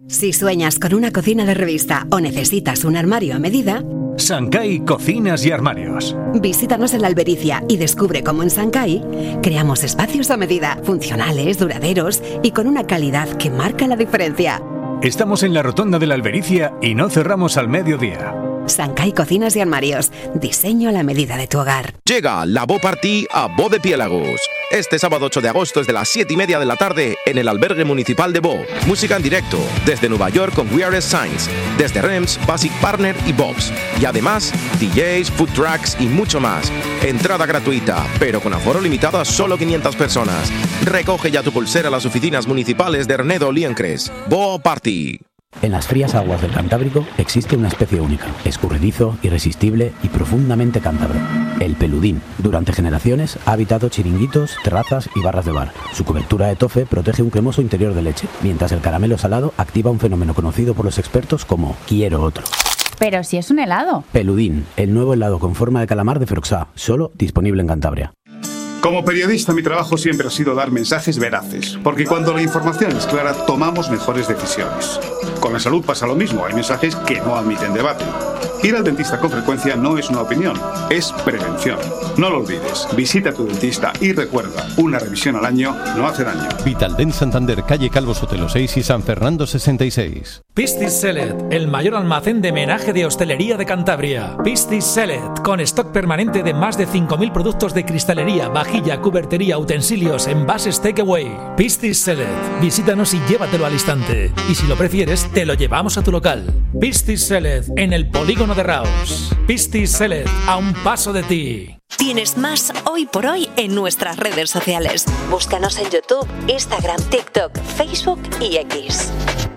Si sueñas con una cocina de revista o necesitas un armario a medida, Sancay Cocinas y Armarios. Visítanos en La Albericia y descubre cómo en Sancay creamos espacios a medida, funcionales, duraderos y con una calidad que marca la diferencia. Estamos en la Rotonda de La Albericia y no cerramos al mediodía. Sancay Cocinas y Armarios. Diseño a la medida de tu hogar. Llega la Bo Party a Bo de Piélagos. Este sábado 8 de agosto desde las 7:30 de la tarde en el albergue municipal de Bo. Música en directo desde Nueva York con We Are Signs, desde Rems, Basic Partner y Bobs. Y además DJs, food trucks y mucho más. Entrada gratuita, pero con aforo limitado a solo 500 personas. Recoge ya tu pulsera a las oficinas municipales de Renedo Liencres. Bo Party. En las frías aguas del Cantábrico existe una especie única, escurridizo, irresistible y profundamente cántabro. El peludín. Durante generaciones ha habitado chiringuitos, terrazas y barras de bar. Su cobertura de tofe protege un cremoso interior de leche, mientras el caramelo salado activa un fenómeno conocido por los expertos como quiero otro. Pero si es un helado. Peludín, el nuevo helado con forma de calamar de Froxá, solo disponible en Cantabria. Como periodista, mi trabajo siempre ha sido dar mensajes veraces, porque cuando la información es clara, tomamos mejores decisiones. Con la salud pasa lo mismo, hay mensajes que no admiten debate. Ir al dentista con frecuencia no es una opinión, es prevención. No lo olvides, visita a tu dentista y recuerda, una revisión al año no hace daño. Vitaldent Santander, calle Calvo Sotelo 6 y San Fernando 66. Piscis Select, el mayor almacén de menaje de hostelería de Cantabria. Piscis Select, con stock permanente de más de 5.000 productos de cristalería, vajilla, cubertería, utensilios, envases takeaway. Piscis Select, visítanos y llévatelo al instante. Y si lo prefieres, te lo llevamos a tu local. Piscis Select, en el polígono de Raos. Piscis Select, a un paso de ti. Tienes más Hoy por Hoy en nuestras redes sociales. Búscanos en YouTube, Instagram, TikTok, Facebook y X.